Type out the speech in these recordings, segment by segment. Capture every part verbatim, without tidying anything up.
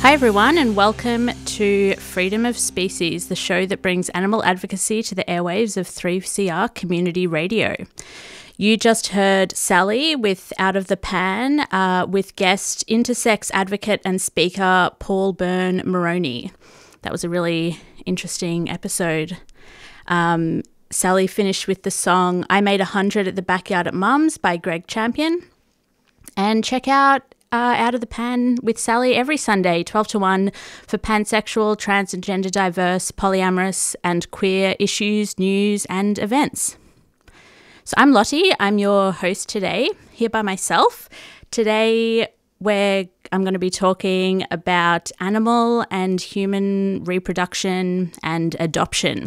Hi everyone, and welcome to Freedom of Species, the show that brings animal advocacy to the airwaves of three C R Community Radio. You just heard Sally with Out of the Pan uh, with guest intersex advocate and speaker Paul Byrne Moroney. That was a really interesting episode. Um, Sally finished with the song I Made a Hundred at the Backyard at Mum's by Greg Champion. And check out Uh, Out of the Pan with Sally every Sunday, twelve to one, for pansexual, trans and gender diverse, polyamorous and queer issues, news and events. So I'm Lottie, I'm your host today, here by myself. Today where I'm going to be talking about animal and human reproduction and adoption.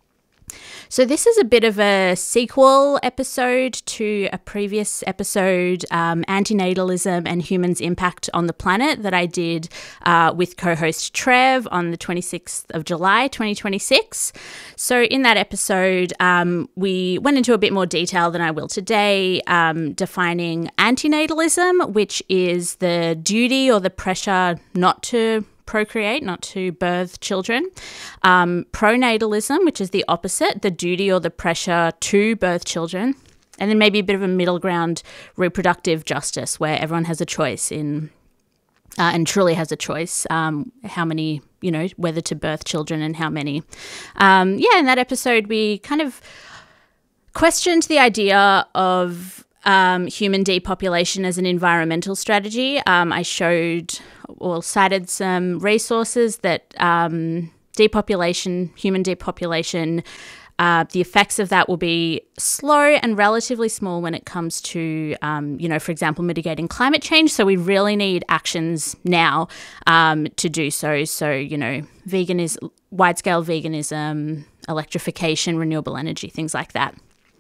So this is a bit of a sequel episode to a previous episode, um, Antinatalism and Humans' Impact on the Planet, that I did uh, with co-host Trev on the twenty-sixth of July, twenty twenty-six. So in that episode, um, we went into a bit more detail than I will today, um, defining antinatalism, which is the duty or the pressure not to procreate, not to birth children. Um, pronatalism, which is the opposite, the duty or the pressure to birth children. And then maybe a bit of a middle ground, reproductive justice, where everyone has a choice in, uh, and truly has a choice, um, how many, you know, whether to birth children and how many. Um, yeah, in that episode, we kind of questioned the idea of Um, human depopulation as an environmental strategy. Um, I showed or cited some resources that um, depopulation, human depopulation, uh, the effects of that will be slow and relatively small when it comes to, um, you know, for example, mitigating climate change. So we really need actions now um, to do so. So, you know, veganism, wide-scale veganism, electrification, renewable energy, things like that.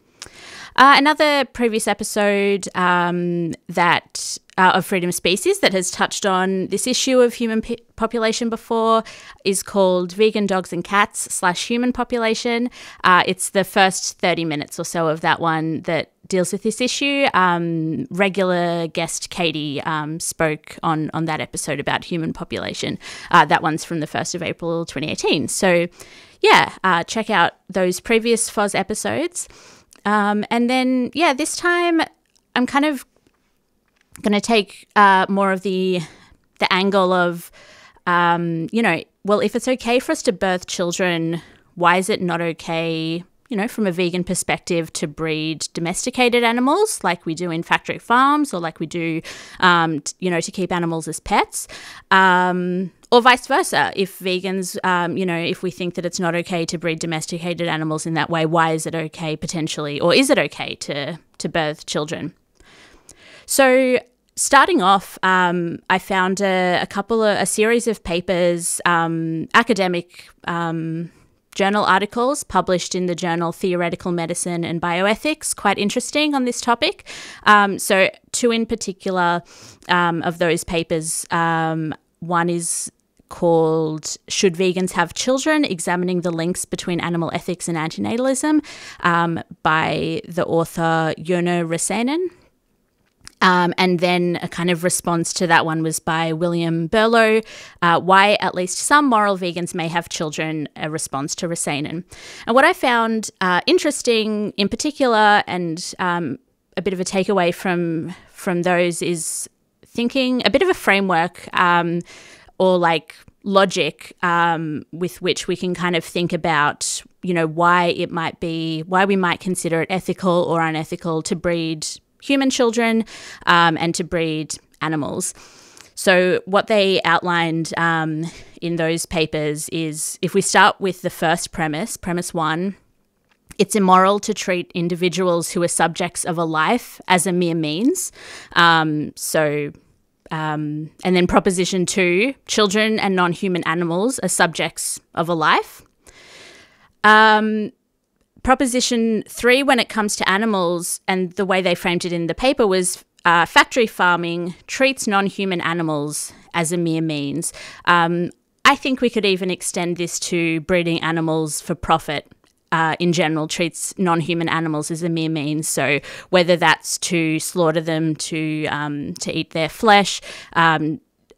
Uh, another previous episode um, that uh, of Freedom of Species that has touched on this issue of human p- population before is called Vegan Dogs and Cats slash Human Population. Uh, it's the first thirty minutes or so of that one that deals with this issue. Um, regular guest Katie um, spoke on, on that episode about human population. Uh, that one's from the first of April twenty eighteen. So yeah, uh, check out those previous F O S episodes. Um, and then, yeah, this time I'm kind of going to take uh, more of the the angle of, um, you know, well, if it's okay for us to birth children, why is it not okay, you know, from a vegan perspective to breed domesticated animals like we do in factory farms or like we do, um, t- you know, to keep animals as pets? Um Or vice versa. If vegans, um, you know, if we think that it's not okay to breed domesticated animals in that way, why is it okay potentially, or is it okay to to birth children? So starting off, um, I found a, a couple of, a series of papers, um, academic um, journal articles published in the journal Theoretical Medicine and Bioethics, quite interesting on this topic. Um, so two in particular um, of those papers, um, one is called Should Vegans Have Children? Examining the Links Between Animal Ethics and Antinatalism um, by the author Joona Räsänen. Um, and then a kind of response to that one was by William Berlow, uh, Why At Least Some Moral Vegans May Have Children, a response to Räsänen. And what I found uh, interesting in particular, and um, a bit of a takeaway from, from those, is thinking a bit of a framework um, or like logic um, with which we can kind of think about, you know, why it might be, why we might consider it ethical or unethical to breed human children um, and to breed animals. So what they outlined um, in those papers is, if we start with the first premise, premise one, it's immoral to treat individuals who are subjects of a life as a mere means. Um, so Um, and then proposition two, children and non-human animals are subjects of a life. Um, proposition three, when it comes to animals, and the way they framed it in the paper was uh, factory farming treats non-human animals as a mere means. Um, I think we could even extend this to breeding animals for profit. Uh, in general, treats non-human animals as a mere means. So whether that's to slaughter them to um, to eat their flesh, um,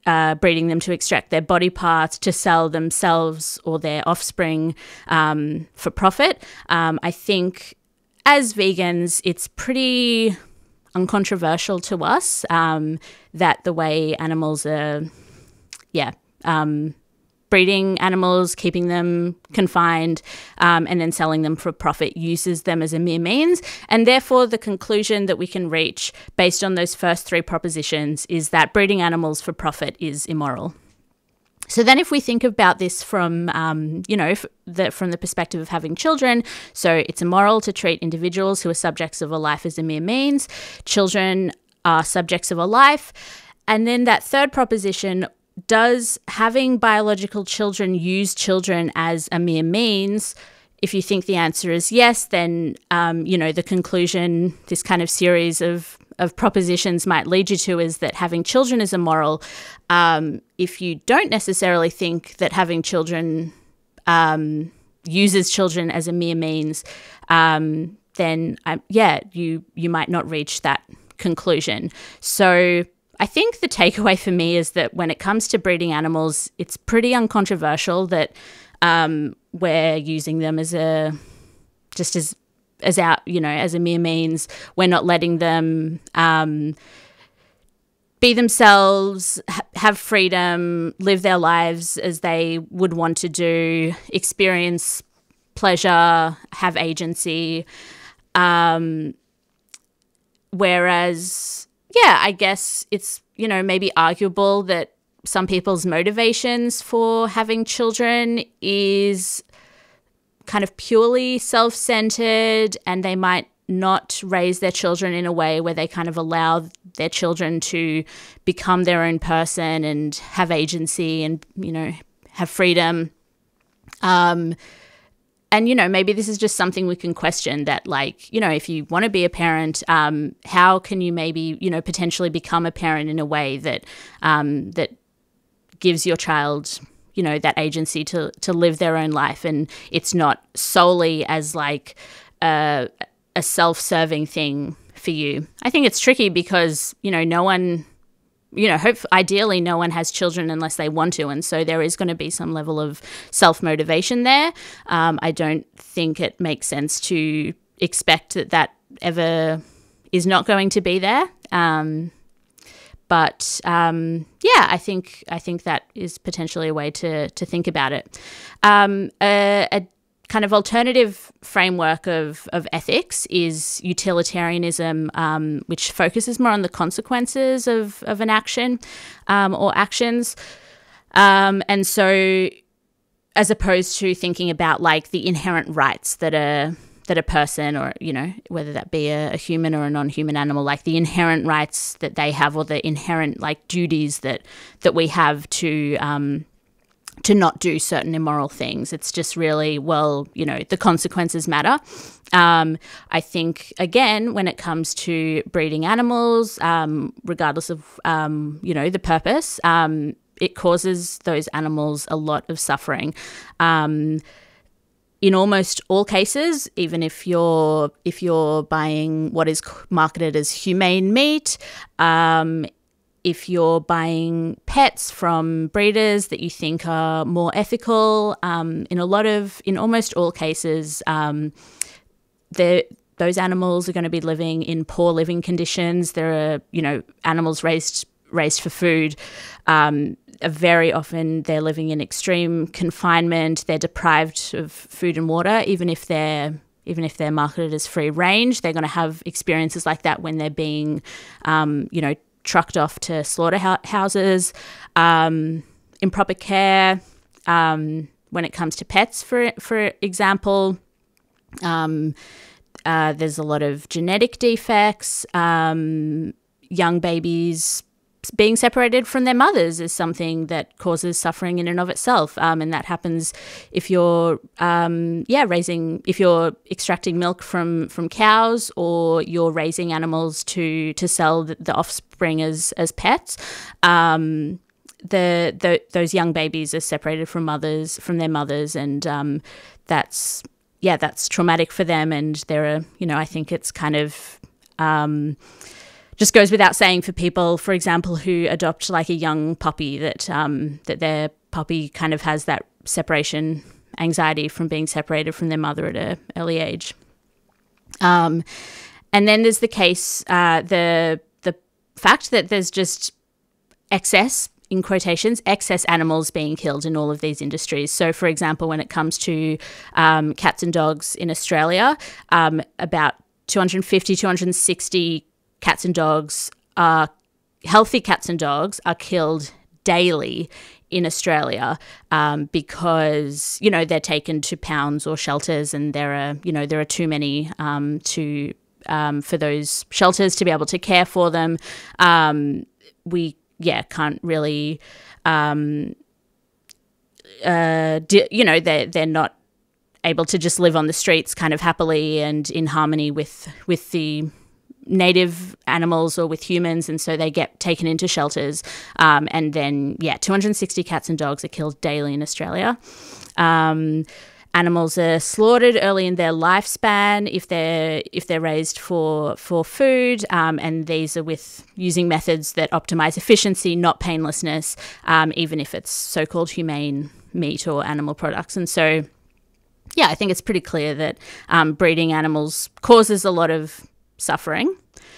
uh, breeding them to extract their body parts, to sell themselves or their offspring um, for profit. Um, I think as vegans, it's pretty uncontroversial to us um, that the way animals are, yeah, um, breeding animals, keeping them confined, um, and then selling them for profit uses them as a mere means. And therefore, the conclusion that we can reach based on those first three propositions is that breeding animals for profit is immoral. So then if we think about this from, um, you know, the, from the perspective of having children, so it's immoral to treat individuals who are subjects of a life as a mere means. Children are subjects of a life. And then that third proposition, does having biological children use children as a mere means? If you think the answer is yes, then, um, you know, the conclusion, this kind of series of of propositions might lead you to is that having children is immoral. Um, if you don't necessarily think that having children um, uses children as a mere means, um, then um, yeah, you you might not reach that conclusion. So I think the takeaway for me is that when it comes to breeding animals, it's pretty uncontroversial that um, we're using them as a just as as out, you know, as a mere means. We're not letting them um, be themselves, ha- have freedom, live their lives as they would want to do, experience pleasure, have agency. Um, whereas, yeah, I guess it's, you know, maybe arguable that some people's motivations for having children is kind of purely self-centered, and they might not raise their children in a way where they kind of allow their children to become their own person and have agency and, you know, have freedom. Um, and, you know, maybe this is just something we can question, that, like, you know, if you want to be a parent, um, how can you maybe, you know, potentially become a parent in a way that um, that gives your child, you know, that agency to to live their own life, and it's not solely as like a, a self-serving thing for you. I think it's tricky because, you know, no one, you know, hope ideally no one has children unless they want to, and so there is going to be some level of self-motivation there. Um, I don't think it makes sense to expect that that ever is not going to be there. Um, But um, yeah, I think I think that is potentially a way to to think about it. Um, a, a kind of alternative framework of of ethics is utilitarianism, um, which focuses more on the consequences of of an action um, or actions, um, and so as opposed to thinking about like the inherent rights that a that a person, or, you know, whether that be a, a human or a non-human animal, like the inherent rights that they have, or the inherent like duties that that we have to um, to not do certain immoral things. It's just really, well, you know, the consequences matter. Um, I think, again, when it comes to breeding animals, um, regardless of, um, you know, the purpose, um, it causes those animals a lot of suffering. Um In almost all cases, even if you're if you're buying what is marketed as humane meat, um, if you're buying pets from breeders that you think are more ethical, um, in a lot of in almost all cases, um, those animals are going to be living in poor living conditions. There are, you know, animals raised raised for food. Um, very often they're living in extreme confinement. They're deprived of food and water, even if they're even if they're marketed as free range. They're going to have experiences like that when they're being, um, you know, trucked off to slaughterhouses. Um, improper care. Um, when it comes to pets, for for example, um, uh, there's a lot of genetic defects. Um, young babies being separated from their mothers is something that causes suffering in and of itself. Um, and that happens if you're, um, yeah, raising, if you're extracting milk from, from cows, or you're raising animals to, to sell the, the offspring as, as pets. Um, the, the, those young babies are separated from mothers, from their mothers. And, um, that's, yeah, that's traumatic for them. And there are, you know, I think it's kind of, um, just goes without saying for people, for example, who adopt like a young puppy, that um, that their puppy kind of has that separation anxiety from being separated from their mother at an early age. Um, and then there's the case, uh, the the fact that there's just excess, in quotations, excess animals being killed in all of these industries. So, for example, when it comes to um, cats and dogs in Australia, um, about two hundred fifty, two hundred sixty cats and dogs are healthy cats and dogs are killed daily in Australia um, because, you know, they're taken to pounds or shelters, and there are, you know, there are too many um, to um, for those shelters to be able to care for them. Um, we, yeah, can't really, um, uh, di- you know, they're, they're not able to just live on the streets kind of happily and in harmony with with the native animals or with humans, and so they get taken into shelters, um, and then yeah two hundred sixty cats and dogs are killed daily in Australia. Um, animals are slaughtered early in their lifespan if they're if they're raised for for food, um, and these are with using methods that optimize efficiency, not painlessness, um, even if it's so-called humane meat or animal products. And so yeah, I think it's pretty clear that um, breeding animals causes a lot of suffering.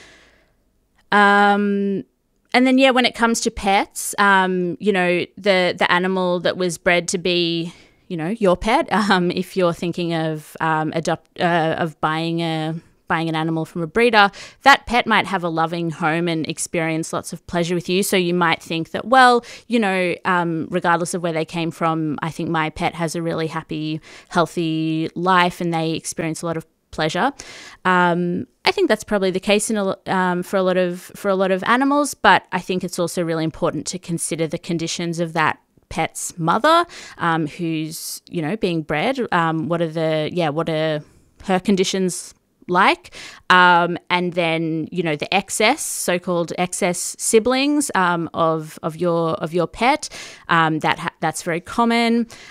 Um, and then, yeah, when it comes to pets, um, you know, the, the animal that was bred to be, you know, your pet, um, if you're thinking of um, adopt uh, of buying a buying an animal from a breeder, that pet might have a loving home and experience lots of pleasure with you. So you might think that, well, you know, um, regardless of where they came from, I think my pet has a really happy, healthy life and they experience a lot of pleasure. Um, I think that's probably the case in a, um, for a lot of for a lot of animals, but I think it's also really important to consider the conditions of that pet's mother, um, who's, you know, being bred. Um, what are the yeah, what are her conditions like, um, and then, you know, the excess, so-called excess siblings um, of of your of your pet, um, that ha- that's very common.